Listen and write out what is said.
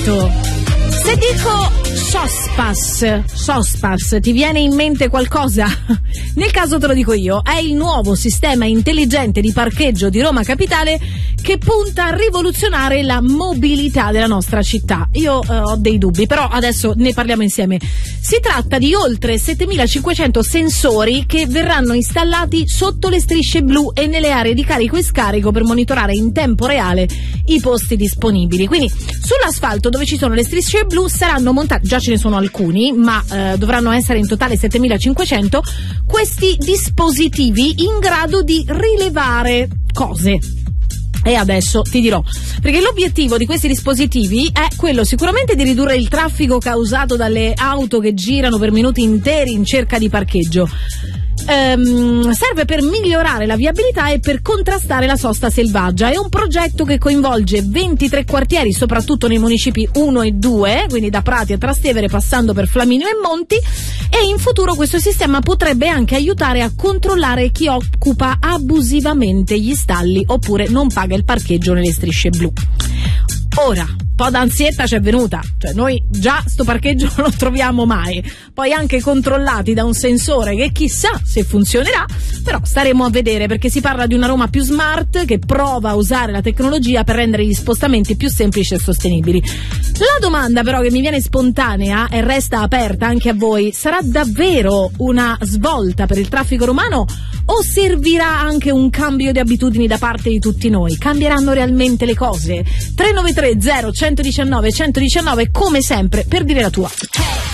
Esatto. Se dico SOSPAS, ti viene in mente qualcosa? Nel caso te lo dico io, è il nuovo sistema intelligente di parcheggio di Roma Capitale che punta a rivoluzionare la mobilità della nostra città. Io ho dei dubbi, però adesso ne parliamo insieme. Si tratta di oltre 7500 sensori che verranno installati sotto le strisce blu e nelle aree di carico e scarico per monitorare in tempo reale i posti disponibili. Quindi sull'asfalto dove ci sono le strisce blu saranno montati, già ce ne sono alcuni, ma dovranno essere in totale 7500, questi dispositivi in grado di rilevare cose. E adesso ti dirò, perché l'obiettivo di questi dispositivi è quello sicuramente di ridurre il traffico causato dalle auto che girano per minuti interi in cerca di parcheggio. Serve per migliorare la viabilità e per contrastare la sosta selvaggia. È un progetto che coinvolge 23 quartieri, soprattutto nei municipi 1 e 2, quindi da Prati a Trastevere passando per Flaminio e Monti, e in futuro questo sistema potrebbe anche aiutare a controllare chi occupa abusivamente gli stalli oppure non paga il parcheggio nelle strisce blu. Ora, un po' d'ansietta ci è venuta, cioè noi già sto parcheggio non lo troviamo mai, poi anche controllati da un sensore che chissà se funzionerà, però staremo a vedere, perché si parla di una Roma più smart che prova a usare la tecnologia per rendere gli spostamenti più semplici e sostenibili. La domanda però che mi viene spontanea e resta aperta anche a voi: sarà davvero una svolta per il traffico romano o servirà anche un cambio di abitudini da parte di tutti noi? Cambieranno realmente le cose? 393 0 119 119 come sempre per dire la tua.